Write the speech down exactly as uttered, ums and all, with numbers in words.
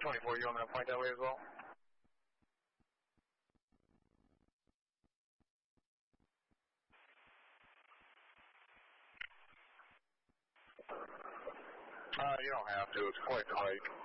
twenty-four, you want me to point that way as well? Uh, you don't have to. It's quite the hike.